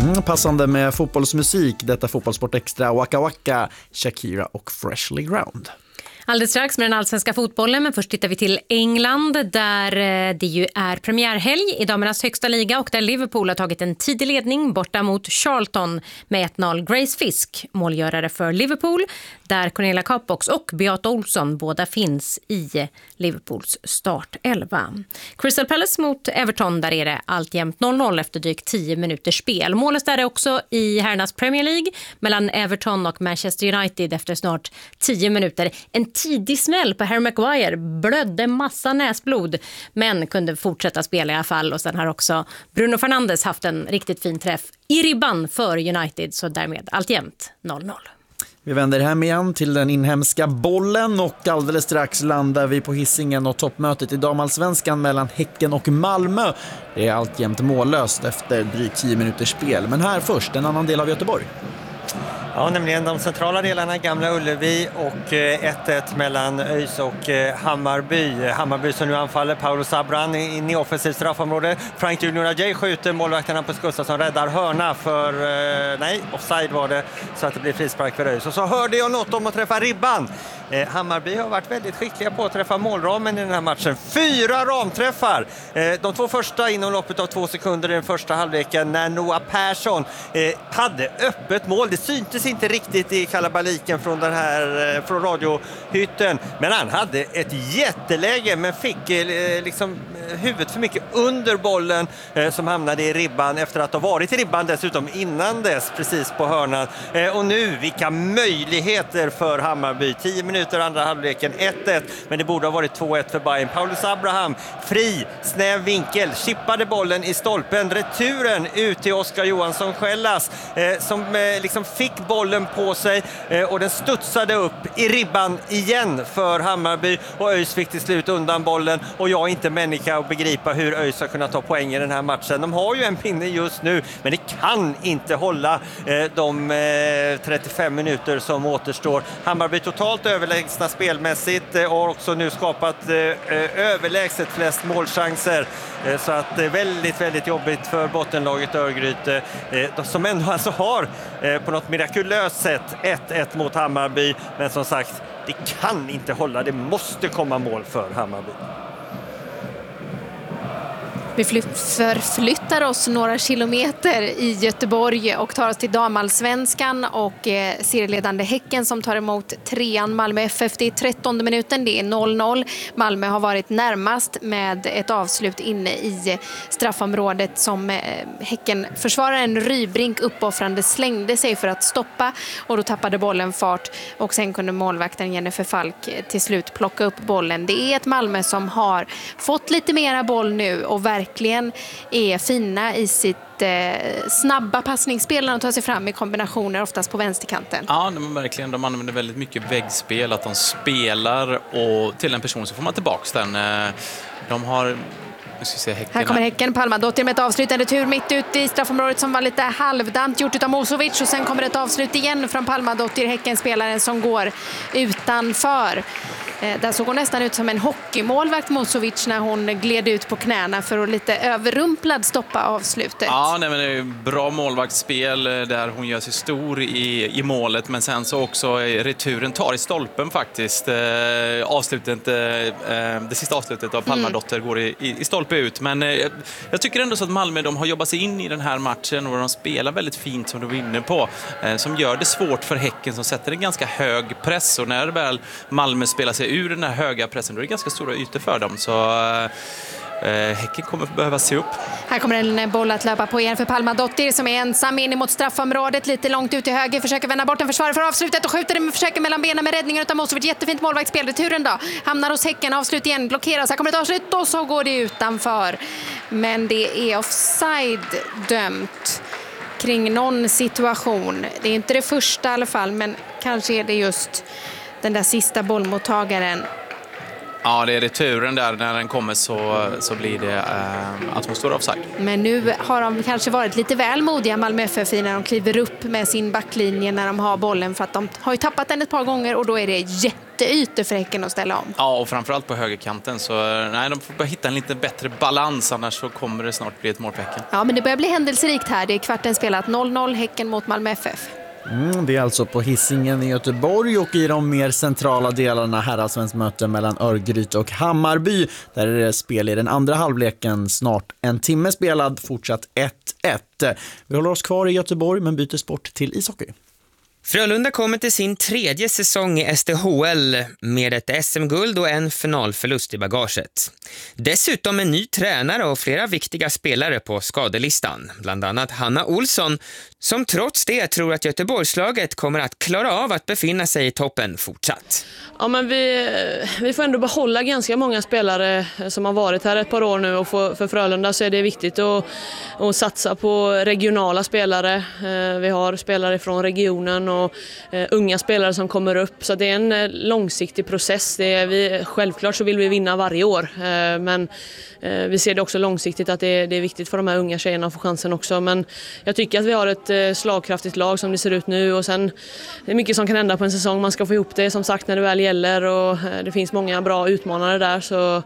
Passande med fotbollsmusik, detta Fotbollssport Extra, Waka Waka, Shakira och Freshly Ground. Alldeles strax med den allsvenska fotbollen, men först tittar vi till England där det ju är premiärhelg i damernas högsta liga och där Liverpool har tagit en tidig ledning borta mot Charlton med 1-0. Grace Fisk, målgörare för Liverpool, där Cornelia Capox och Beata Olsson båda finns i Liverpools startelva. Crystal Palace mot Everton, där är det alltjämt 0-0 efter drygt 10 minuters spel. Målet är det också i herrarnas Premier League mellan Everton och Manchester United efter snart 10 minuter. En tidig smäll på Harry Maguire, blödde massa näsblod men kunde fortsätta spela i alla fall, och sen har också Bruno Fernandes haft en riktigt fin träff i ribban för United, så därmed alltjämt 0-0. Vi vänder hem igen till den inhemska bollen och alldeles strax landar vi på Hisingen och toppmötet i damallsvenskan mellan Häcken och Malmö. Det är alltjämt mållöst efter drygt 10 minuters spel, men här först en annan del av Göteborg. Ja, nämligen de centrala delarna, Gamla Ullevi och 1-1 mellan ÖIS och Hammarby. Hammarby som nu anfaller, Paolo Sabran in i offensivt straffområde. Frank Junior Ajay skjuter, målvakten Hampus Gustafsson räddar hörna för, offside var det, så att det blir frispark för ÖIS. Och så hörde jag något om att träffa ribban. Hammarby har varit väldigt skickliga på att träffa målramen i den här matchen. 4 ramträffar! De 2 första inom loppet av 2 sekunder i den första halvleken när Noah Persson hade öppet mål. Det syntes inte riktigt i kalabaliken från radiohytten. Men han hade ett jätteläge men fick huvudet för mycket under bollen som hamnade i ribban efter att ha varit i ribban dessutom innan dess, precis på hörnan. Och nu, vilka möjligheter för Hammarby. 10 minuter andra halvleken, 1-1, men det borde ha varit 2-1 för Bayern. Paulus Abraham, fri, snäv vinkel, chippade bollen i stolpen, returen ut till Oskar Johansson Skällas som fick bollen på sig och den studsade upp i ribban igen för Hammarby, och ÖIS fick till slut undan bollen, och jag är inte människa att begripa hur ÖIS har kunnat ta poäng i den här matchen. De har ju en pinne just nu, men det kan inte hålla de 35 minuter som återstår. Hammarby totalt överlägsna spelmässigt och har också nu skapat överlägset flest målchanser, så att det är väldigt, väldigt jobbigt för bottenlaget Örgryte som ändå alltså har på något mirakulöst sätt 1-1 mot Hammarby, men som sagt, det kan inte hålla, det måste komma mål för Hammarby. Vi förflyttar oss några kilometer i Göteborg och tar oss till damallsvenskan och serieledande Häcken som tar emot 3an Malmö FF. Det är 13:e minuten, det är 0-0. Malmö har varit närmast med ett avslut inne i straffområdet som Häcken-försvararen Rybrink uppoffrande slängde sig för att stoppa, och då tappade bollen fart och sen kunde målvakten Jennifer Falk till slut plocka upp bollen. Det är ett Malmö som har fått lite mera boll nu och verkligen är fina i sitt snabba passningsspel när de tar sig fram i kombinationer, oftast på vänsterkanten. Ja, verkligen. De använder väldigt mycket väggspel, att de spelar och till en person så får man tillbaks den. De har... Här kommer Häcken, Palmadottir med ett avslutande tur mitt ut i straffområdet som var lite halvdant gjort utav Mosovic, och sen kommer ett avslut igen från Palmadottir, Häcken-spelaren som går utanför. Där såg hon nästan ut som en hockeymålvakt, Mosovic, när hon gled ut på knäna för att lite överrumplad stoppa avslutet. Ja, men det är bra målvaktsspel där hon gör sig stor i målet, men sen så också returen tar i stolpen faktiskt. Det sista avslutet av Palmadottir går i stolpe ut, men jag tycker ändå så att Malmö, de har jobbat sig in i den här matchen och de spelar väldigt fint som du var inne på, som gör det svårt för Häcken som sätter en ganska hög press, och när väl Malmö spelar sig ur den här höga pressen, då är det ganska stora ytor för dem, så Häcken kommer behöva se upp. Här kommer en boll att löpa på igen för Palmadottir som är ensam in mot straffområdet, lite långt ut till höger, försöker vända bort en försvarare för avslutet och skjuter den, försöker mellan benen med räddningen utav Mosovic. Jättefint målvaktsspel, returen då hamnar hos Häcken, avslut igen, blockeras, här kommer ett avslut och så går det utanför, men det är offside dömt kring någon situation. Det är inte det första i alla fall, men kanske är det just den där sista bollmottagaren Ja, det är returen där. När den kommer så blir det att hon står offside. Men nu har de kanske varit lite väl modiga, Malmö FF, när de kliver upp med sin backlinje när de har bollen, för att de har ju tappat den ett par gånger och då är det jätteytor för Häcken att ställa om. Ja, och framförallt på högerkanten. Så nej, de får bara hitta en lite bättre balans, annars så kommer det snart bli ett mål på Häcken. Ja, men det börjar bli händelserikt här. Det är kvarten spelat 0-0 Häcken mot Malmö FF. Det är alltså på Hisingen i Göteborg, och i de mer centrala delarna herrallsvenskt möte mellan Örgryte och Hammarby. Där är det spel i den andra halvleken, snart en timme spelad, fortsatt 1-1. Vi håller oss kvar i Göteborg men byter sport till ishockey. Frölunda kommer till sin 3:e säsong i SDHL med ett SM-guld och en finalförlust i bagaget. Dessutom en ny tränare och flera viktiga spelare på skadelistan. Bland annat Hanna Olsson, som trots det tror att Göteborgslaget kommer att klara av att befinna sig i toppen fortsatt. Ja, men vi får ändå behålla ganska många spelare som har varit här ett par år nu, och för Frölunda så är det viktigt att satsa på regionala spelare. Vi har spelare från regionen och unga spelare som kommer upp, så det är en långsiktig process. Självklart så vill vi vinna varje år, men vi ser det också långsiktigt att det är viktigt för de här unga tjejerna att få chansen också. Men jag tycker att vi har ett slagkraftigt lag som det ser ut nu, och sen det är mycket som kan hända på en säsong. Man ska få ihop det som sagt när det väl gäller, och det finns många bra utmanare där, så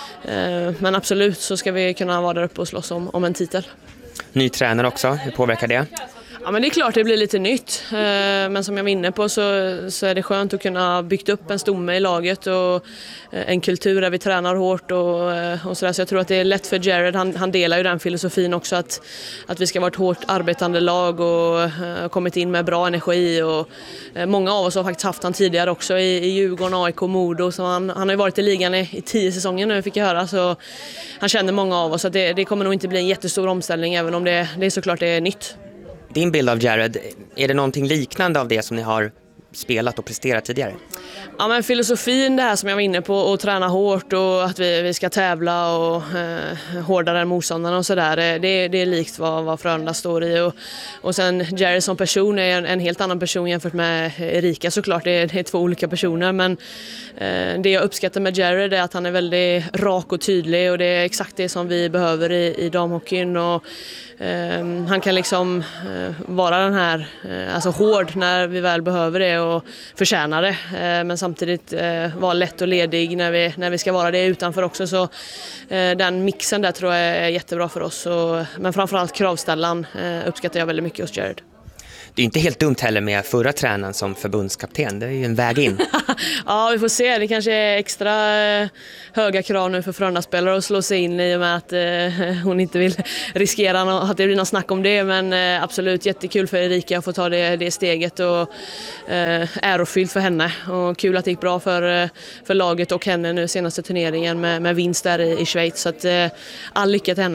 men absolut så ska vi kunna vara där uppe och slåss om en titel. Ny tränare också, hur påverkar det? Ja, men det är klart det blir lite nytt, men som jag var inne på så är det skönt att kunna byggt upp en stomme i laget och en kultur där vi tränar hårt och sådär. Så jag tror att det är lätt för Jared, han delar ju den filosofin också, att vi ska vara ett hårt arbetande lag och kommit in med bra energi, och många av oss har faktiskt haft han tidigare också i Djurgården, AIK, Modo, så han har ju varit i ligan i 10 säsonger nu, fick jag höra, så han känner många av oss, så det kommer nog inte bli en jättestor omställning, även om det är såklart det är nytt. Din bild av Jared, är det någonting liknande av det som ni har spelat och presterat tidigare? Ja, men filosofin, det här som jag var inne på, och träna hårt och att vi ska tävla och hårdare än motståndarna och sådär, det är likt vad Frölunda står i, och sen Jared som person är en helt annan person jämfört med Erika, såklart det är 2 olika personer, men det jag uppskattar med Jared är att han är väldigt rak och tydlig, och det är exakt det som vi behöver i damhockeyn, och han kan liksom vara den här alltså hård när vi väl behöver det och förtjänar det, men samtidigt vara lätt och ledig när vi ska vara det utanför också, så den mixen där tror jag är jättebra för oss, men framförallt kravställan uppskattar jag väldigt mycket hos Jared. Det är inte helt dumt heller med förra tränaren som förbundskapten. Det är ju en väg in. Ja, vi får se. Det kanske är extra höga krav nu för Frölunda-spelare att slå sig in, i och med att hon inte vill riskera att det blir något snack om det. Men absolut jättekul för Erika att få ta det steget, och ärofyllt för henne. Och kul att det gick bra för laget och henne nu senaste turneringen med vinst där i Schweiz. Så att all lycka till henne.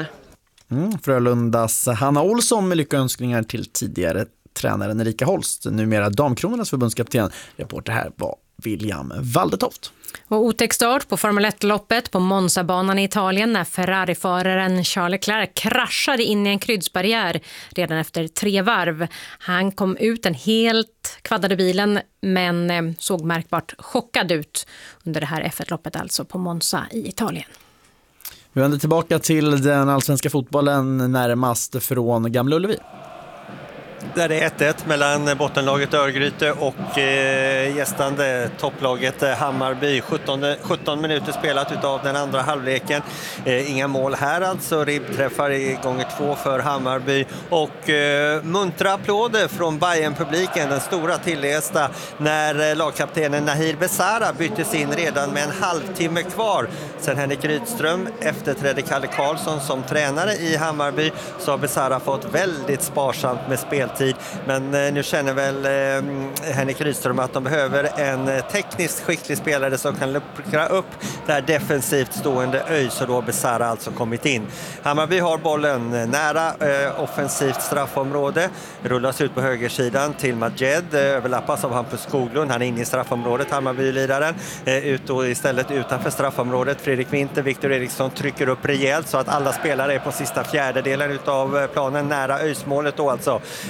Frölundas Hanna Olsson med lyckönskningar till tidigare tränaren Erika Holst, numera Damkronornas förbundskapten. Reporter här var William Waldetoft. Och otäck start på Formel 1-loppet på Monza-banan i Italien när Ferrari-föraren Charles Leclerc kraschade in i en kryddsbarriär redan efter 3 varv. Han kom ut den helt kvaddade bilen, men såg märkbart chockad ut under det här F1-loppet, alltså på Monza i Italien. Vi vänder tillbaka till den allsvenska fotbollen, närmast från Gamla Ullevi. Där är 1-1 mellan bottenlaget Örgryte och gästande topplaget Hammarby. 17 minuter spelat utav den andra halvleken. Inga mål här alltså. Ribbträffar i gånger 2 för Hammarby. Och muntra applåder från Bayern-publiken. Den stora tillresta när lagkaptenen Nahir Besara byttes in redan med en halvtimme kvar. Sen Henrik Rydström efterträdde Kalle Karlsson som tränare i Hammarby, så har Besara fått väldigt sparsamt med speltid. Men nu känner väl Henrik Rydström att de behöver en tekniskt skicklig spelare som kan luckra upp där defensivt stående ÖIS, och då Besara alltså kommit in. Hammarby har bollen nära offensivt straffområde, rullas ut på högersidan till Majed, överlappas av Hampus Skoglund, han är inne i straffområdet, Hammarby-lidaren, ut och istället utanför straffområdet. Fredrik Winter, Viktor Eriksson trycker upp rejält så att alla spelare är på sista fjärdedelen utav planen nära ÖIS-målet då alltså.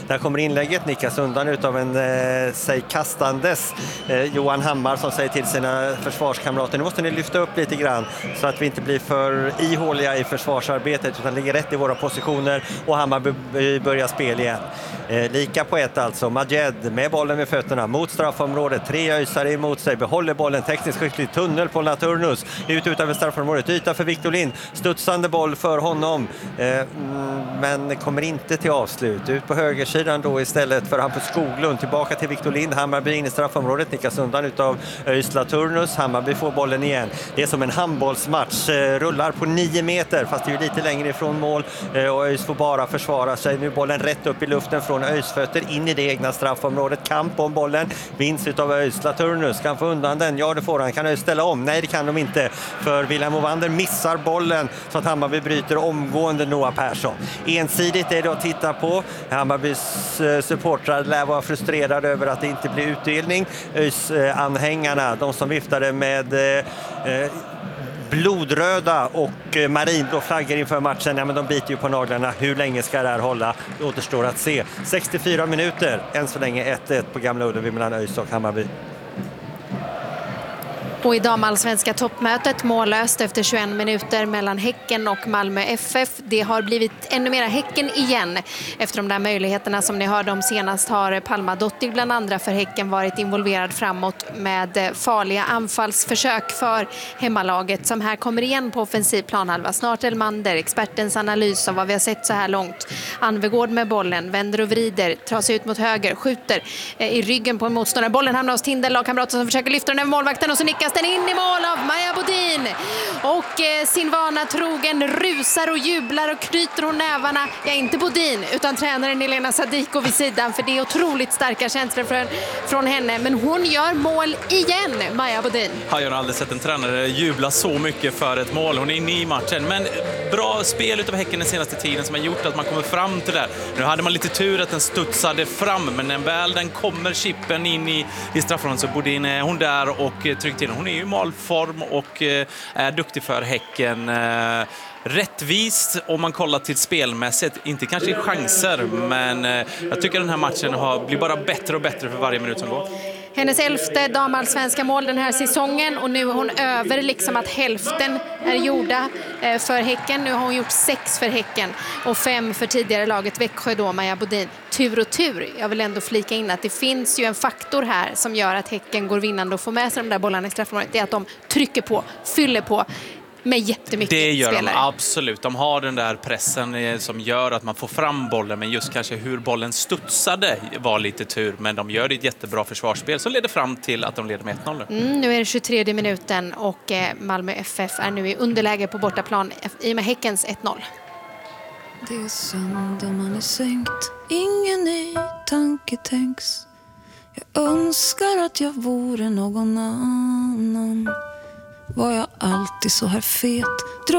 Där kommer inlägget, nickas undan utav en sig kastandes Johan Hammar som säger till sina försvarskamrater: nu måste ni lyfta upp lite grann så att vi inte blir för ihåliga i försvarsarbetet utan ligger rätt i våra positioner, och Hammarby börjar spel igen. Lika på ett alltså. Majed med bollen med fötterna mot straffområdet. 3 öjsare emot sig. Behåller bollen. Tekniskt skicklig tunnel på Laturnus. Ut utanför straffområdet. Yta för Victor Lind. Studsande boll för honom. Men kommer inte till avslut. Ut på högersidan då istället för Hampus Skoglund. Tillbaka till Victor Lind. Hammarby in i straffområdet. Nickas undan utav ÖIS Laturnus. Hammarby får bollen igen. Det är som en handbollsmatch. Rullar på 9 meter fast det är ju lite längre ifrån mål. Och ÖIS får bara försvara sig. Nu bollen rätt upp i luften från ÖIS fötter in i det egna straffområdet. Kamp om bollen. Vinst utav ÖIS. Laturnus kan få undan den. Ja, det får han. Kan ÖIS ställa om? Nej, det kan de inte. För William Ovander missar bollen så att Hammarby bryter omgående Noah Persson. Ensidigt är det att titta på. Hammarbys supportrar lär vara frustrerade över att det inte blir utdelning. ÖIS-anhängarna, de som viftade med blodröda och marinblå flaggor inför matchen, ja, men de biter ju på naglarna. Hur länge ska det här hålla? Det återstår att se. 64 minuter, än så länge 1-1 på Gamla Ullevi mellan ÖIS och Hammarby. Och i damallsvenska toppmötet mållöst efter 21 minuter mellan Häcken och Malmö FF. Det har blivit ännu mera Häcken igen. Efter de där möjligheterna som ni hörde om senast har Palma Dottir bland andra för Häcken varit involverad framåt med farliga anfallsförsök för hemmalaget som här kommer igen på offensiv planhalva. Snart Elmander, expertens analys av vad vi har sett så här långt. Anvegård med bollen, vänder och vrider, tar sig ut mot höger, skjuter i ryggen på en motståndare. Bollen hamnar hos Tindel, lagkamrater som försöker lyfta den över målvakten och så nickas den in i mål av Maja Bodin. Och sin vana trogen rusar och jublar och knyter hon nävarna. Ja, inte Bodin utan tränaren Elena Sadiko vid sidan, för det är otroligt starka känslor från henne. Men hon gör mål igen, Maja Bodin. Jag har aldrig sett en tränare jubla så mycket för ett mål. Hon är inne i matchen. Men bra spel utav Häcken den senaste tiden som har gjort att man kommer fram till det. Nu hade man lite tur att den studsade fram, men när väl den kommer chippen in i straffområdet så Bodin är hon där och trycker till. Hon är i målform och är duktig för Häcken. Rättvist om man kollar till spelmässigt, inte kanske i chanser, men jag tycker den här matchen blir bara bättre och bättre för varje minut som går. Hennes 11:e damallsvenska mål den här säsongen, och nu är hon över liksom att hälften är gjorda för Häcken. Nu har hon gjort 6 för Häcken och 5 för tidigare laget Växjö då, Maja Bodin. Tur och tur. Jag vill ändå flika in att det finns ju en faktor här som gör att Häcken går vinnande och får med sig de där bollarna i straffområdet. Det är att de trycker på, fyller på med jättemycket spelare. Det gör de absolut. De har den där pressen som gör att man får fram bollen, men just kanske hur bollen studsade var lite tur, men de gör ett jättebra försvarsspel som leder fram till att de leder med 1-0. Nu är det 23 minuten och Malmö FF är nu i underläge på bortaplan i och med Häckens 1-0. Det är söndag, man är sänkt, ingen ny tanke tänks. Jag önskar att jag vore någon annan. Var jag alltid så här fet?